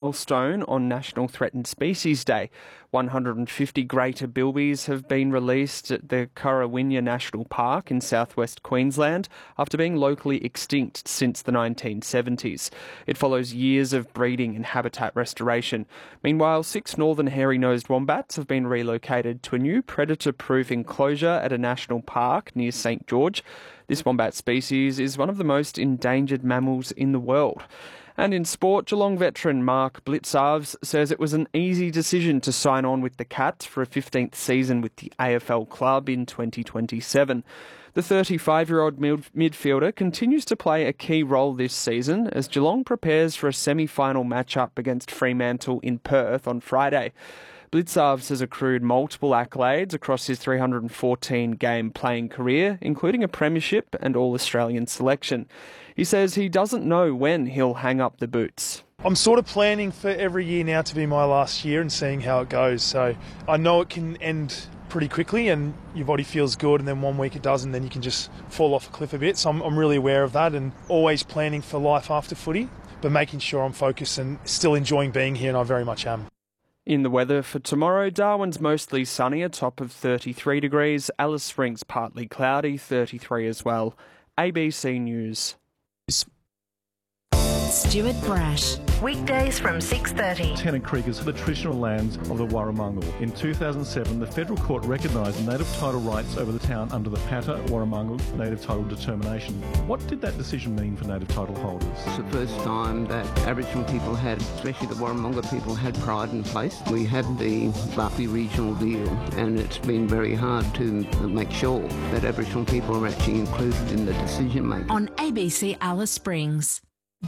milestone on National Threatened Species Day. 150 greater bilbies have been released at the Currawinya National Park in southwest Queensland after being locally extinct since the 1970s. It follows years of breeding and habitat restoration. Meanwhile, 6 northern hairy-nosed wombats have been relocated to a new predator-proof enclosure at a national park near St George. This wombat species is one of the most endangered mammals in the world. And in sport, Geelong veteran Mark Blicavs says it was an easy decision to sign on with the Cats for a 15th season with the AFL club in 2027. The 35-year-old midfielder continues to play a key role this season as Geelong prepares for a semi-final matchup against Fremantle in Perth on Friday. Blicavs has accrued multiple accolades across his 314-game playing career, including a premiership and All-Australian selection. He says he doesn't know when he'll hang up the boots. I'm sort of planning for every year now to be my last year and seeing how it goes. So I know it can end pretty quickly and your body feels good, and then one week it does, and then you can just fall off a cliff a bit. So I'm really aware of that and always planning for life after footy, but making sure I'm focused and still enjoying being here, and I very much am. In the weather for tomorrow, Darwin's mostly sunny, a top of 33 degrees. Alice Springs partly cloudy, 33 as well. ABC News. Stuart Brash. Weekdays from 6:30. Tennant Creek is the traditional lands of the Warramungal. In 2007, the federal court recognised native title rights over the town under the Pata Warramungal native title determination. What did that decision mean for native title holders? It's the first time that Aboriginal people had, especially the Warramungal people, had pride in place. We had the Barkly regional deal, and it's been very hard to make sure that Aboriginal people are actually included in the decision making. On ABC Alice Springs.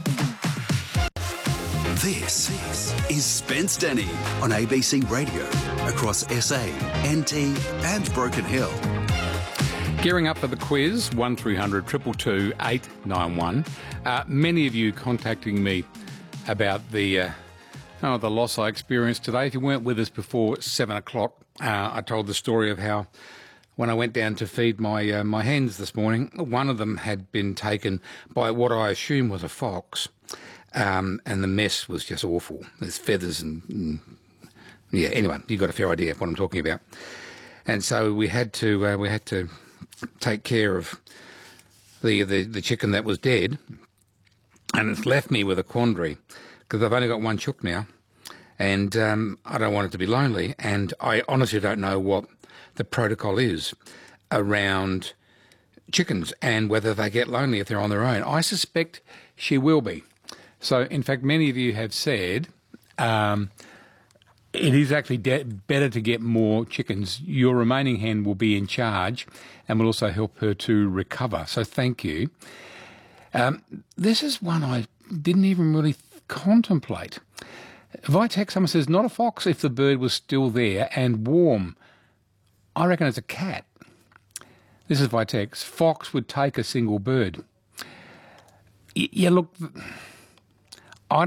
This is Spence Denny on ABC Radio across SA, NT and Broken Hill. Gearing up for the quiz, 1300 222 891. Many of you contacting me about the loss I experienced today. If you weren't with us before 7 o'clock, I told the story of how when I went down to feed my hens this morning, one of them had been taken by what I assume was a fox. And the mess was just awful. There's feathers and yeah. Anyway, you got a fair idea of what I'm talking about. And so we had to take care of the chicken that was dead, and it's left me with a quandary because I've only got one chook now, and I don't want it to be lonely, and I honestly don't know what the protocol is around chickens and whether they get lonely if they're on their own. I suspect she will be. So, in fact, many of you have said it is actually better to get more chickens. Your remaining hen will be in charge and will also help her to recover. So thank you. This is one I didn't even really contemplate. Vitek, someone says, not a fox if the bird was still there and warm. I reckon it's a cat. This is Vitex. Fox would take a single bird. Yeah, look, I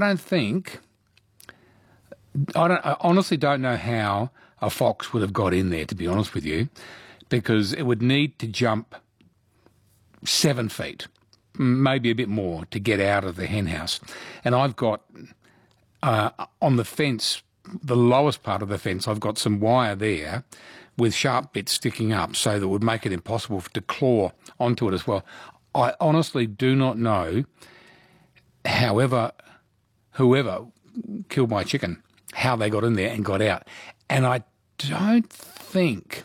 honestly don't know how a fox would have got in there, to be honest with you, because it would need to jump 7 feet, maybe a bit more, to get out of the hen house. And I've got, on the fence, the lowest part of the fence, I've got some wire there with sharp bits sticking up so that would make it impossible to claw onto it as well. I honestly do not know, whoever killed my chicken, how they got in there and got out. And I don't think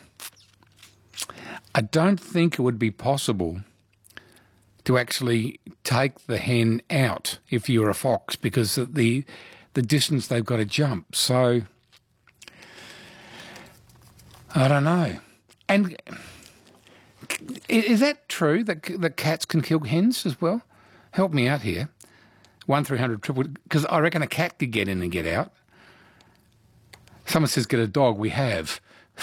it would be possible to actually take the hen out if you're a fox because of the distance they've got to jump. So, I don't know. And is that true that cats can kill hens as well? Help me out here. 1300 triple, because I reckon a cat could get in and get out. Someone says get a dog. We have.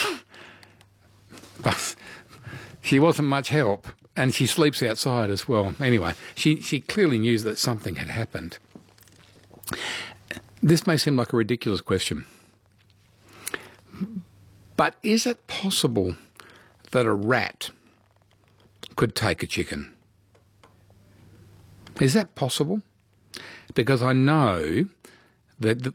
But she wasn't much help, and she sleeps outside as well. Anyway, she clearly knew that something had happened. This may seem like a ridiculous question, but is it possible that a rat could take a chicken? Is that possible? Because I know that